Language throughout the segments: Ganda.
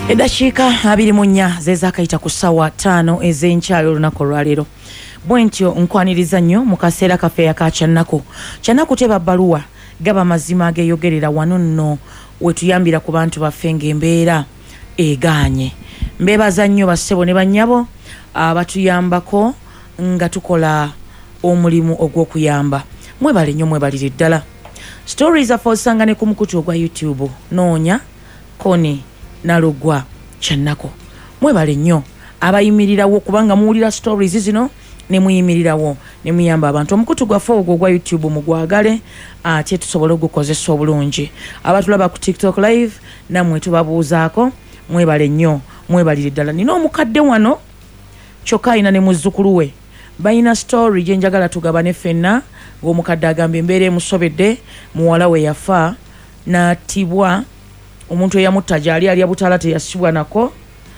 Eddakiika 24 zezakayita ku ssaawa 5 ez'enkyalo olunaku olwaleero. Bwentyo nkwaniriza nnyo mu kaseera kaffe aka Kyannako. Kyannako teba bbaluwa gaba mazima ageeyogerera wano nno wetuyambira ku bantu baffe ng'embeera egaanye. Mbeebaza nnyo bassebo ne bannyabo abatuyambako nga tukola omulimu ogw'okuyamba. Mwebale nnyo, mwebalire ddala. Stories zaffe osanga ne ku mukutu ogwa YouTube noonya Koni Nalugwa Kyannako. Mwebale nnyo abayimirirawo kubanga muwulira stories zino ne muyimirirawo ne muyamba abantu. Omukutu gwaffe ogwo gwa YouTube mugwagale ate tusobole okukozesa obulungi. Abatulaba ku TikTok live namwe tubabuuzaako mwebale nnyo, mwebalire ddala. Nina omukadde wano kyokka ayina ne muzzukulu we bayina story gye njagala tugabane ffenna. Ng'omukadde agamba embeera emusobedde, muwala we yafa n'attibwa. Omuntu eyamutta gyali alya butala teyasibwa nako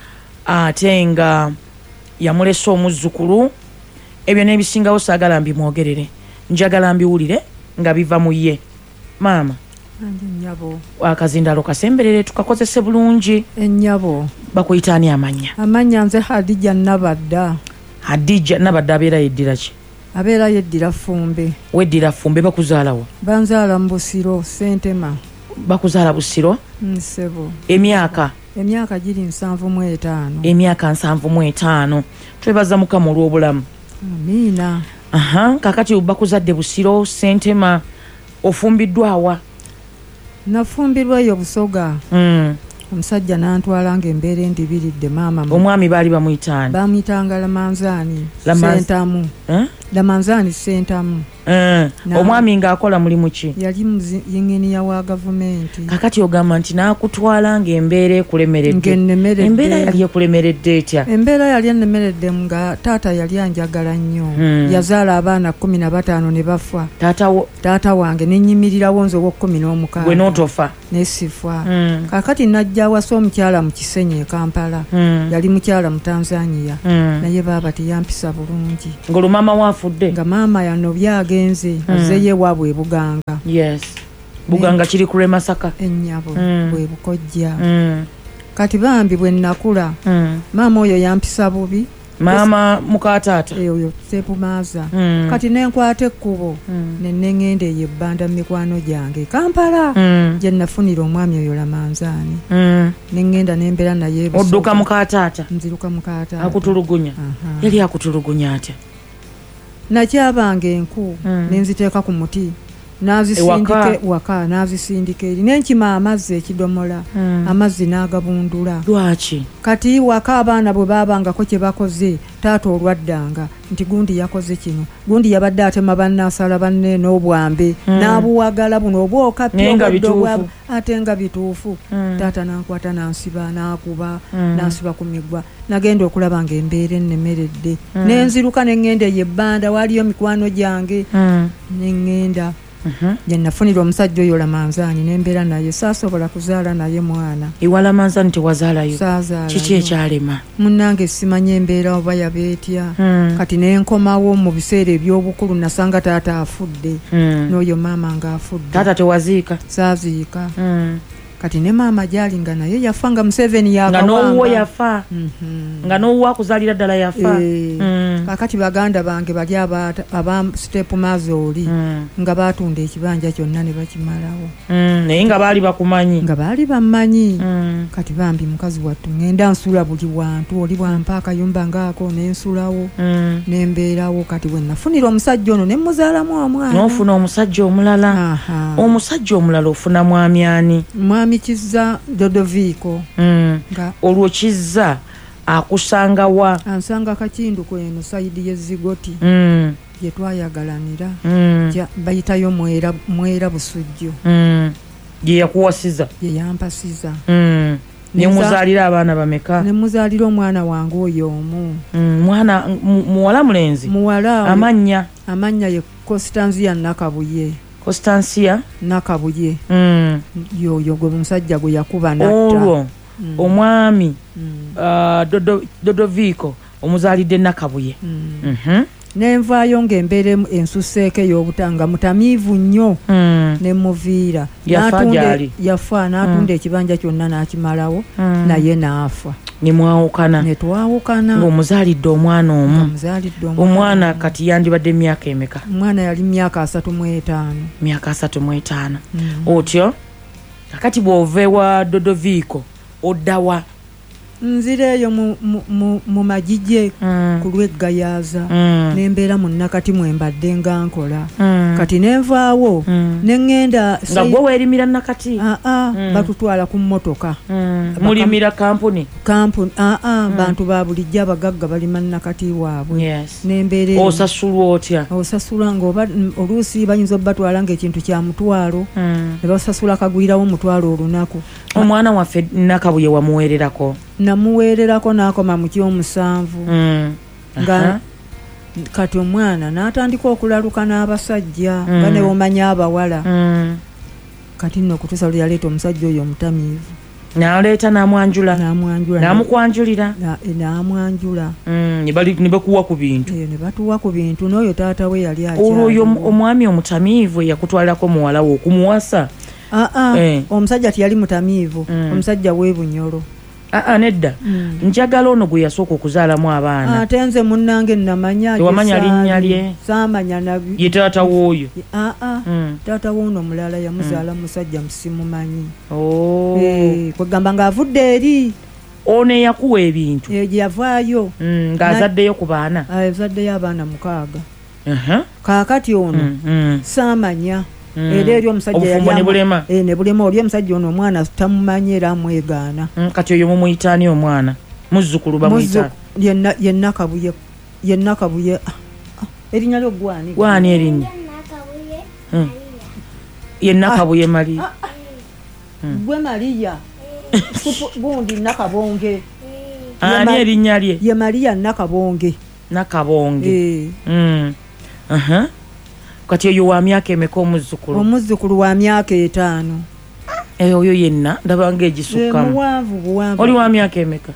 ate nga yamulesa omuzzukulu. Ebyo n'ebisingawo saagala mbimwogerere, njagala mbiwulire nga biva mu ye. Maama Ennyabo akazindalo kasemberere tukakozese bulungi. ennyabo Bakuyita ani amanya? amanya nze Hadija Nabadda. Hadija Nabadda abeera yeddira ki? Abeera yeddira Fumbe. Weddira Fumbe. Bakuzaalawo? Banzaala mu Busiro Sentema. Bakuzaala Busiro? Nsebo. Emyaka giri 75. emyaka 75. Twebaza Mukama olw'obulamu. Amiina. Kakati bakuzadde Busiro Sentema, ofumbiddwawa? Nafumbirwa eyo Busoga. Omusajja n'antwala ng'embeera endibiridde maama. Omwami baali bamuyitaani? Bamuyitanga Lamanzaani Sentamu. Lamanzaani Sentamu. Omwami ng'akola mulimu ki? Yali yinginiya wa gavumenti. Kakati ogamba nti n'akutwala ng'embeera ekulemeredde. Embeera yali ekulemeredde etya? Embeera yali ennemeredde nga taata yali anjagala nnyo. Yazaala abaana 15 ne bafa. Taata wange n'ennyimirirawo nze ow'okumin'omukaaga. Gwe n'otofa? N'esifa. Kakati najja wasa omukyala mu Kisenyi e Kampala. Yali mukyala mu Tanzania. Naye baaba teyampisa bulungi. Ng'olumama waafudde? Nga maama yano byagenze azeeyo ewaabwe e Buganga. Yes. Buganga kiri ku Masaka. Ennyabo bwe Bukojja. Kati bambi bwe nnakula maama oyo yampisa bubi. Maama mukaataata? Oyo Sepumaaza. Kati nenkwata ekkubo ne ngenda eyo ebbanda mu mikwano gyange Kampala gye nafunira omwami oyo Lamanzaani. Ne ngenda n'embeera naye Busoga. Odduka mukaataata? Nziruka mukaataata. Akutulugunya? Yali akutulugunya atya? Nakyabanga enku nenziteeka ku muti nazisindika waka nazisindika eri nenkima amazzi ekidomola amazzi n'agabundula. Lwaki? Kati waka abaana bwe babangako kye bakoze taata olwaddanga nti gundi yakoze kino, gundi yabadde atema bannasala banne n'obwambe n'abuwagala buno obwokapya ate nga bituufu. Taata nankwata nansiba n'akuba nansiba ku migwa. Nagenda okulaba ng'embeera ennemeredde nenziruka nengenda eyo ebbanda waliyo mikwano gyange nengenda gye nafunira omusajja oyo Lamanzaani n'embeera naye saasobola kuzaala naye mwana. Ewa Lamanzaani tewazaalayo? Saazaalayo. Kiki ekyalema? Munnange simanye embeera oba yabeetya. Kati nenkomawo mu biseera eby'obukulu nasanga taata afudde n'oyo maama ng'afudde. Taata tewaziika? Saaziika. Kati ne maama gy'alinga naye yafa nga Museveni yakawanga. Nga n'owuwo yafa? Nga n'owuwo akuzaalira ddala yafa? Kakati baganda bange bali aba Stepumaaza oli nga baatunda ekibanja kyonna ne bakimalawo. Naye nga baali bakumanyi? Nga baali bammanyi. Kati bambi mukazi wattu ngenda nsula buli wantu, oli bwampa akayumba ngaako nensulawo nembeerawo. Kati bwe nafunira omusajja ono ne muzaalamu omwana. N'ofuna omusajja omulala? Omusajja omulala ofuna mwami ani? Mwami Kizza Dodoviiko. Olwo Kizza akusanga wa? Ansanga Kakindu kweno sayidi y'Ezigoti gye twayagalanira bayitayo Mwera Busujju. Gye yakuwasiza? Gye yampasiza. Ne muzaalira abaana bameka? Ne muzaalira omwana wange oyo omu. Mwana muwala mulenzi? Muwala. Amannya ye Constantia Nakabuye. Constantia Nakabuye. Yoyo gwe musajja gwe yakuba natta. Olwo omwami Dodoviiko omuzaalidde Nakabuye. nenvaayo ng'embeera ensuseeko ey'obutanga mutamiivu nnyo ne muviira yafa n'atunda ekibanja kyonna n'akimalawo naye n'afa. Nemwawukana? Netwawukana. Ng'omuzaalidde omwana omu. Omwana kati yandibadde emyaka emeka? Omwana yali myaka 35. Myaka 35. Otyo kakati bw'ova ewa Dodoviiko oddawa? Nzireeyo mu magije ku lw'eggayaaza nembeera mu nakati mwembadde nga nkola kati nenvaawo neŋŋenda nga gwe weerimira nakati? batutwala ku mmotoka. Mulimira kampuni? Bantu ba bulijjo abagagga balima nakati waabwe. Nembeera osasulwa otya? Osasula oluusi bayinza obatwala ng'ekintu kya mutwalo ne basasula kagwirawo mutwalo olunaku. Omwana waffe Nakabuye wamuweererako? Namuweererako n'akoma mu ky'omusanvu nga kati omwana n'atandika okulaluka n'abasajja nga ne omanya abawala kati nno okutuusa lwe yaleeta omusajja oyo omutamiivu n'aleeta n'amwanjula n'amukwanjulira n'amwanjula ne bakuwa ku bintu ne batuwa ku bintu n'oyo taata we yali olwo omwami omutamiivu yakutwalako muwala we okumuwasa? Omusajja tiyali mutamiivu, omusajja w'e Bunyoro. Nedda njagala ono gwe yasooka okuzaalamu abaana. Ate nze munnange namanya. Wamanya linnya lye? Saamanya nabi. Ye taata w'oyo? Taata w'ono mulala yamuzaala musajja musimumanyi. Kwegamba ng'avudde eri. Ono eyakuwa ebintu? Gye yavaayo. Ng'azaddeyo ku baana? Azaddeyo abaana 6. Kaakati ono saamanya. Era eri omusajja yali ne bulema oli omusajja ono omwana tamumanye era amwegaana. Kati oyo mumuyitaani omwana? Muzzukulu bamuyita? Ye Nakabuye. Erinnya lyo gwani? Gwani erinnya? Ye Nakabuye Mariya. Gwe Mariya. Gundi Nakabonge. Ani erinnya lye? Ye Mariya Nakabonge. Nakabonge. Kati oyo wa myaka emeka omuzzukulu? Omuzzukulu wa myaka 5. Oyo yenna ndaba ng'egisukkamu. Buwanvu. Oli wa myaka emeka?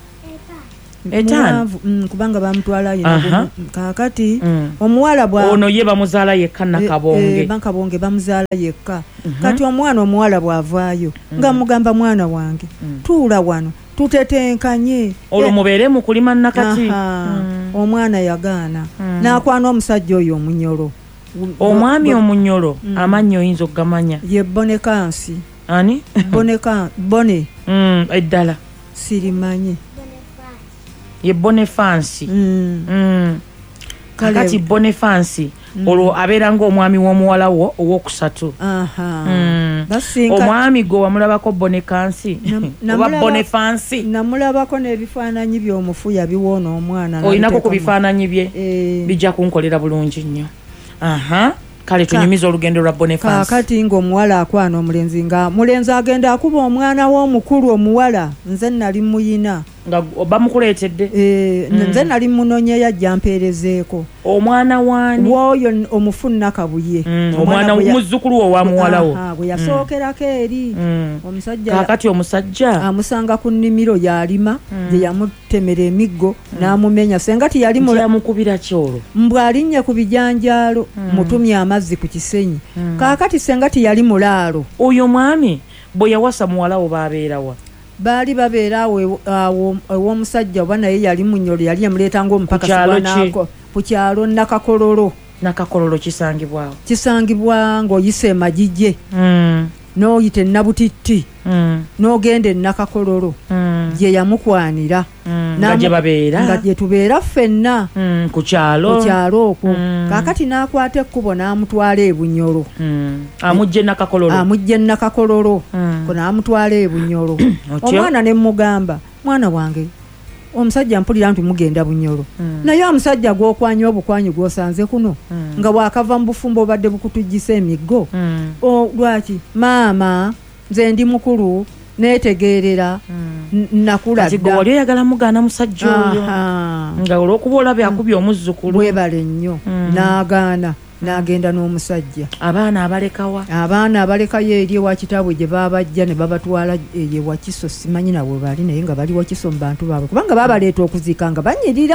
5. Kubanga bamutwala yena. Kaakati omuwala ono ye bamuzaala yekka Nakabonge. Nakabonge bamuzaala yekka. Kati omwana omuwala bw'avaayo nga mugamba mwana wange tuula wano tutetenkanye. Olwo mubeere mu kulima nakati? Omwana yagaana n'akwana omusajja oyo Omunyoro. Omwami Omunyoro amannya oyinza okugamanya? Ye Bonekansi. Ani? Bone. Eddala sirimanyi. Ye Bonefansi. Kakati Bonefansi olwo abeera ng'omwami w'omuwala wo ow'okusatu. Omwami gwe wamulabako Bonekansi oba Bonefansi? Namulabako n'ebifaananyi by'omufu yabiwoona omwana. Olinako ku bifaananyi bye? Bijja kunkolera bulungi nnyo. Kale tunyumiza olugendo lwa Boniface. Kaakati ng'omuwala akwana omulenzi nga mulenzi agenda akuba omwana w'omukulu omuwala nze nali muyina. Nga bamukuleetedde? Nze nali munonyeeyo ajja mpeerezeeko. Omwana waani? W'oyo omufu Nakabuye. Omwana muzzukulu wo wa muwala wo? Bwe yasookerako eri. Omusajja kaakati omusajja amusanga ku nnimiro yalima gye yamutemera emiggo n'amumenya senga tiyali yamukubira kyolo mbw'alinnye ku bijanjaalo mutumye amazzi ku kisenyi. Kaakati senga tiyali mulaalo. Oyo mwami bwe yawasa muwala wo baabeerawa? Baali babeera awo ew'omusajja oba naye yali Munyoro yali yamuleeta ng'omupakasi ku kyalo Nakakololo. Nakakololo kisangibwa ng'oyise emagije n'oyite Nabutitti n'ogenda e Nakakololo gye yamukwanira nga gye babeera nga gye tubeera ffenna ku kyalo okwo. Kaakati n'akwata ekkubo n'amutwala e Bunyoro. Amugye Nakakololo n'amutwala e Bunyoro. Omwana ne mugamba mwana wange omusajja mpulira nti mugenda Bunyoro naye omusajja gw'okwanya obukwanyi gw'osanze kuno nga bw'akava mu bufumbo obadde bukutujjisa emiggo. Lwaki maama nze ndi mukulu neetegeerera nakula dda. Kati oli oyagala mugaana musajja oyo nga olw'okuba olabye akubye omuzzukulu. Bwebale nnyo n'agaana n'agenda n'omusajja. Abaana abalekayo eri ewa kitaabwe gye babajja ne babatwala ewa Kiso, simanyi nabwe bali naye nga bali wa Kiso mu bantu baabwe kubanga babaleeta okuziika nga banyirira.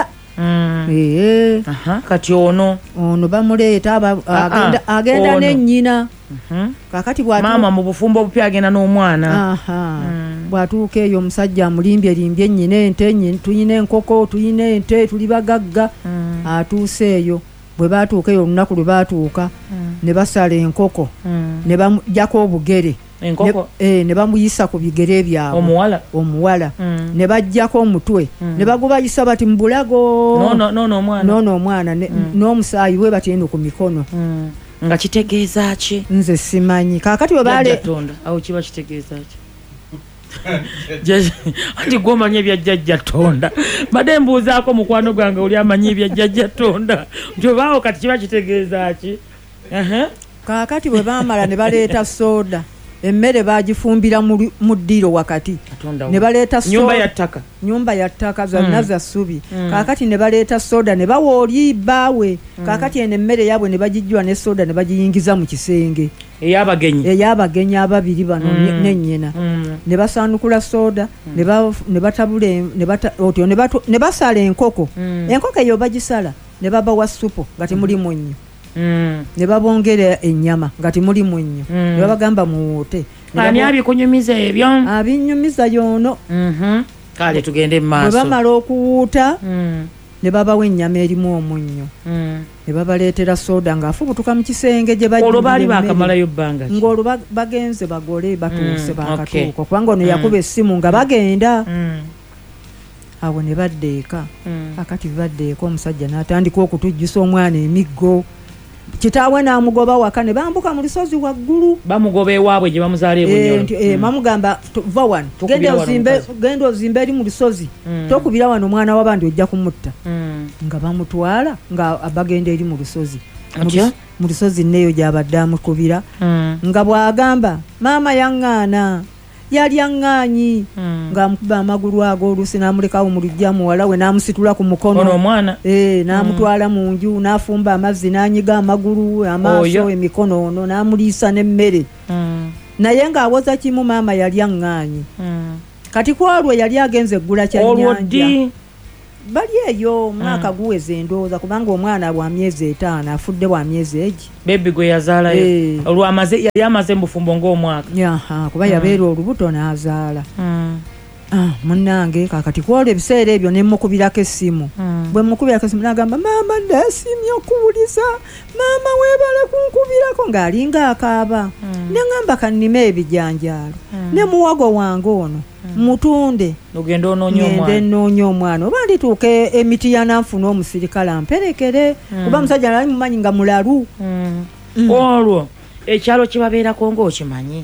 Kati ono bamuleeta agenda n'ennyina. Kakati maama mu bufumbo obupya agenda n'omwana. Bw'atuuka eyo omusajja amulimbye ennyina ente, tuyina enkoko, tuyina ente, tuli bagagga. Atuuse eyo bwe baatuuka eyo olunaku lwe baatuuka ne basala enkoko ne bamujjako obugere ne bamuyisa ku bigere byabwe omuwala ne bajjako omutwe ne bagubayisa bati mu bulago noono omwana n'omusaayi we batendo ku mikono. Nga kitegeeza ki? Nze simanyi. Kaakati we Tonda awo kiba kitegeeza ki? Anti gw'omanyi ebya jjajja Tonda. Badde mbuuzaako mukwano gwange oli amanyi ebya jjajja Tonda. Nti obaawo kati kiba kitegeeza ki? Kaakati bwe baamala ne baleeta soda. Emmere bagifumbira mu ddiro wakati. Ne baleeta soda. Nyumba ya ttaka zonna za ssubi. Kaakati ne baleeta soda ne bawa oli bbaawe. Kaakati eno emmere yaabwe ne bagijjwa ne soda ne bagiyingiza mu kisenge. Ey'abagenyi ababiri bano n'ennyina. Ne basaanukula soda ne batabula ne basala enkoko. Enkoko eyo bagisala ne babawa supu nga temuli munnyo. Ne babongera ennyama nga temuli munnyo. Ne babagamba muwoote. Ani abikunyumiza ebyo? Abinyumiza y'ono. Kale tugende mu maaso. Bwe bamala okuwuuta ne babawa ennyama erimu omunnyo. Ne babaleetera soda ng'afubutuka mu kisenge gye bajja. Olwo baali baakamalayo bbanga ki? Ng'olwo bagenze bagole batuuse baakatuuka. Kubanga ono yakuba essimu nga bagenda. Awo ne badda eka. Akati badda eka omusajja n'atandika okutujjusa omwana emiggo. Kitaawe n'amugoba waka ne bambuka mu lusozi waggulu. Bamugoba ewaabwe gye bamuzaala e Bunyoro. Mamugamba va wano genda ozimbe eri mu lusozi tokubira wano omwana w'abandi ojja kumutta. Nga bamutwala nga bagenda eri mu lusozi. Mu lusozi neeyo gy'abadde amukubira nga bw'agamba maama yaŋŋaana yali aŋŋaanyi ng'amukuba amagulu ag'oluusi n'amulekawo mu luggya muwala we n'amusitula ku mukono n'amutwala mu nju n'afumba amazzi n'anyiga amagulu amaaso emikono ono n'amuliisa n'emmere naye ng'awoza kimu maama yali aŋŋaanyi. Kati ku olwo yali agenze eggula kyannyanja bali eyo mwaka guweze ndowooza kubanga omwana wa myezi 5 afudde wa myezi egi bebi gwe yazaalayo yali amaze mu bufumbo ng'omwaka kuba yabeera olubuto n'azaala. Munnange kakati kwolwo ebiseera ebyo ne mukubirako essimu. Bwe mukubirako essimu n'agamba maama ndeesimye okuwuliza maama weebale kunkubirako ng'alinga akaaba. Ne ŋŋamba kannima ebijanjaalo ne muwogo wange ono mutunde ngende nnoonya omwana oba ndituuka emiti yananfuna omusirikale amperekere kuba musajja nali mumanyi nga mulalu. Olwo ekyalo kye babeerako ng'okimanyi?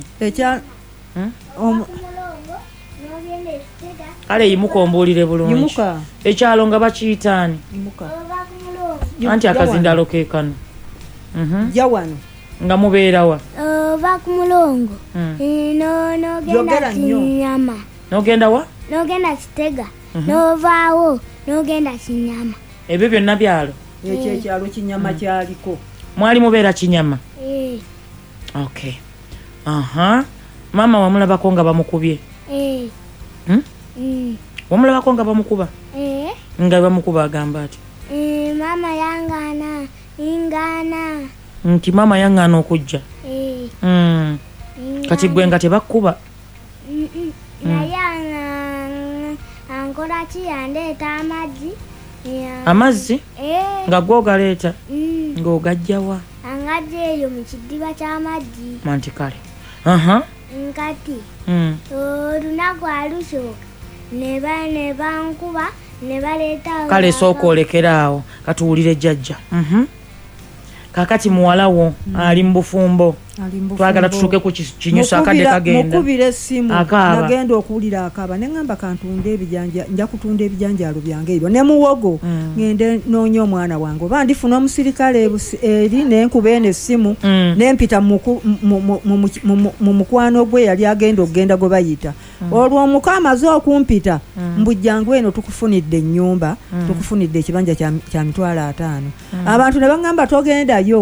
Kale yimuka ombuulire bulungi. Ekyalo nga bakiyitaani? Anti akazindalo ke kano. Jja wano. Nga mubeerawa? Ova ku mulongo. N'ogenda Kinyama. N'ogenda wa? N'ogenda Kitega. N'ovaawo n'ogenda Kinyama. Ebyo byonna byalo? Ekyo ekyalo Kinyama kyaliko. Mwali mubeera Kinyama? Okay. Maama wamulabako nga bamukubye? Wamulabako nga bamukuba? Nga bamukuba agamba ati? Maama yangaana ingaana. Nti maama yangaana okujja? Kati gwe nga tebakkuba? Naye ankola ki yandeeta amazzi. Amazzi? Nga gw'ogaleeta? Ng'ogajjawa? Angajja eyo mu kidiba ky'amazzi. Manti kale. Nkati olunaku alusooka ne bankuba ne baleeta. Kale sooka olekeraawo katuwulire jjajja. Kakati muwala wo ali mu bufumbo. Twagala tutuuke ku kinyusa akadde kagenda. Mukubira essimu nagenda okuwulira akaaba ne ŋŋamba kantunde ebijanja nja kutunda ebijanjaalo byange ebyo ne muwogo ngende noonya omwana wange oba ndifuna omusirikale eri nenkuba eno essimu nempita mu mukwano gwe yali agenda okugenda gwe bayita. Olwo omuka amaze okumpita mbujjangu eno tukufunidde ennyumba tukufunidde ekibanja kya 5,000. Abantu ne baŋŋamba togendayo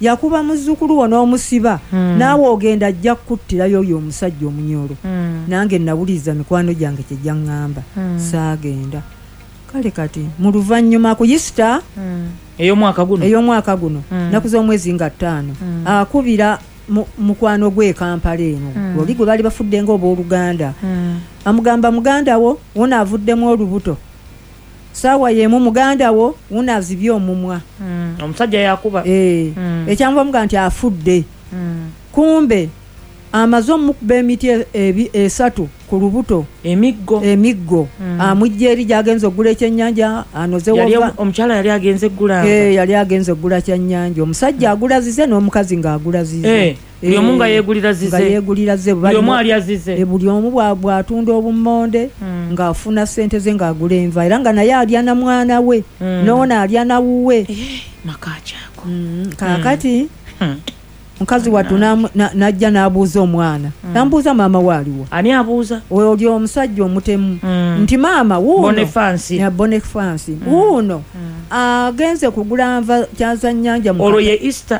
yakuba muzzukulu wo n'omusiba naawe ogenda ajja kukuttirayo oyo omusajja omunyolo nange nawuliriza mikwano gyange kyejja ŋŋamba saagenda kale kati mu luvannyuma ku Easter ey'omwaka guno naku z'omwezi nga 5 akubira mukwano gwe Kampala eno oli gwe bali bafudde ng'obooluganda amugamba muganda wo wonaavuddemu olubuto saawa yemu muganda wo wonazibye omumwa omusajja yakuba ekyanva muga nti afudde kumbe amaze omukuba emiti 3 ku lubuto emiggo amujja eri gy'agenza oggula ekyennyanja anozewo omukyala yali agenze eggula yali agenze oggula kyennyanja omusajja agulazize n'omukazi ng'agulazize buli omu nga yeegulirazize buli omu ali azize buli omu bw'atunda obummonde ng'afuna ssente ze ng'agula enva era nga naye alya na mwana we noona alya na wuwe makakyako kaakati mukazi wattu najja n'abuuza omwana nambuuza maama waaliwo ani abuuza oli omusajja omutemu nti maama Boniface wuuno agenze kugula nva kyazannyanja olwo ye Easter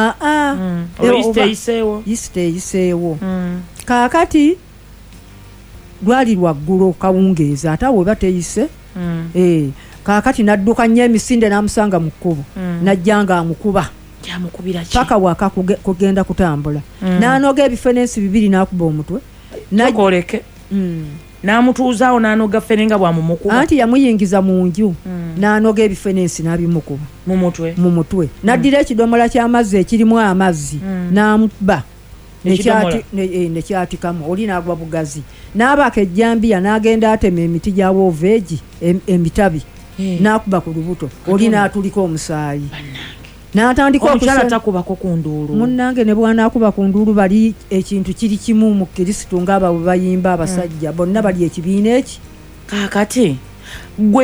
Easter eyiseewo kaakati lwali lwaggulo kawungeeza ate awo weba teyise kaakati nadduka nnyo emisinde n'amusanga mu kkubo najja nga amukuba paka waka kugenda kutambula n'anoga ebifenensi 2 n'akuba omutwe nakoleke n'amutuuzaawo n'anoga ffene nga bwamumukuba anti yamuyingiza mu nju n'anoga ebifenensi n'abimukuba mu mutwe n'addira ekidomola ky'amazzi ekirimu amazzi n'amuba nekyatikamu oli n'agwa bugazi n'abaako ejjambiya n'agenda atema emiti gya wooveegi emitabi n'akuba ku lubuto oli n'atulika omusaayi n'atandika omukyala takubako ku nduulu munnange ne bw'anaakuba ku nduulu bali ekintu kiri kimu mu Kristo ng'abo bayimba abasajja bonna bali ekibiina eki kaakati